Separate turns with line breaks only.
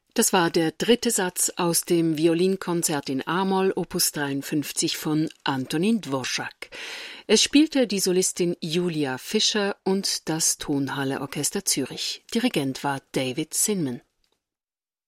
Das war der dritte Satz aus dem Violinkonzert in A-Moll, Opus 53 von Antonín Dvořák. Es spielte die Solistin Julia Fischer und das Tonhalle Orchester Zürich. Dirigent war David Zinman.